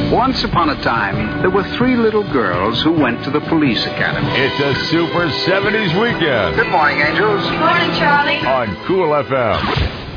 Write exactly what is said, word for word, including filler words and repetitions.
Once upon a time, there were three little girls who went to the police academy. It's a Super seventies weekend. Good morning, angels. Good morning, Charlie. On Cool F M.